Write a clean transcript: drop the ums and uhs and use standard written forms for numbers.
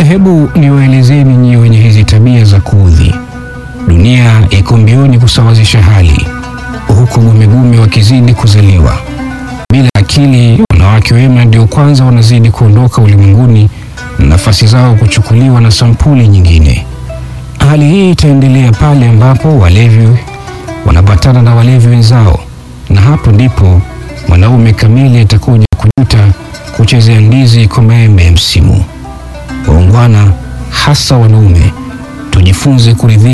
Hebu niwaelezeni nyinyi wenye hizi tabia za kuudhi. Dunia iko mbioni kusawazisha hali, huku gumegume wakizidi kuzaliwa. Bila akili, wanawake wema ndio kwanza wanazidi kuondoka ulimwenguni na nafasi zao kuchukuliwa na sampuli nyingine. Hali hii itaendelea pale ambapo walevi wanapatana na walevi wenzao, na hapo ndipo mwanaume kamili atakuja kujuta kuchezea ndizi kwa maembe ya msimu. Waungwana, hasa wanaume, tujifunze kuridhika